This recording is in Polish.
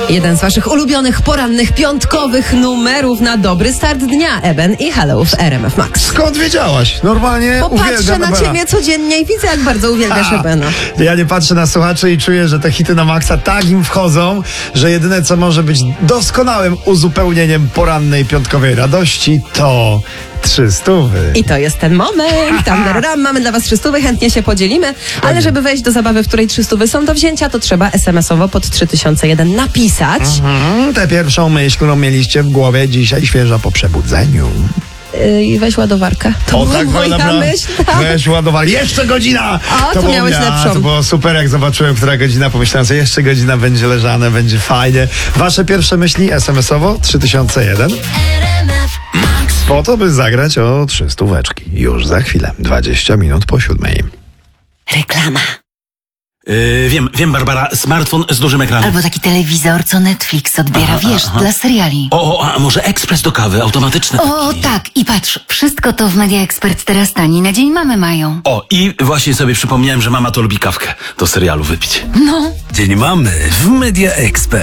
Jeden z waszych ulubionych porannych, piątkowych numerów na dobry start dnia. Eben i Hello w RMF Max. Skąd wiedziałaś? Normalnie Popatrzę uwielbiam na Ebena. ciebie codziennie i widzę, jak bardzo uwielbiasz Ebena. Ja nie patrzę na słuchaczy i czuję, że te hity na maksa tak im wchodzą, że jedyne, co może być doskonałym uzupełnieniem porannej, piątkowej radości, to 300. I to jest ten moment. Tam, mamy dla was 300, chętnie się podzielimy. Ale żeby wejść do zabawy, w której 300 są do wzięcia, to trzeba SMS-owo pod 3001 napisać. Tę pierwszą myśl, którą mieliście w głowie dzisiaj, świeża po przebudzeniu. I weź ładowarkę. To była moja myśl. Tak. Weź ładowarkę. Jeszcze godzina! To miałeś lepszą. To było super, jak zobaczyłem, która godzina, pomyślałem sobie, jeszcze godzina będzie leżane, będzie fajnie. Wasze pierwsze myśli SMS-owo 3001. Po to, by zagrać o 300 już za chwilę, 20 minut po 7. Reklama. Wiem, Barbara, smartfon z dużym ekranem. Albo taki telewizor, co Netflix odbiera, dla seriali. A może ekspres do kawy, automatyczny O, taki. tak, i patrz, wszystko to w Media Expert teraz tani, na dzień mamy mają. I właśnie sobie przypomniałem, że mama to lubi kawkę do serialu wypić. No. Dzień mamy w Media Expert.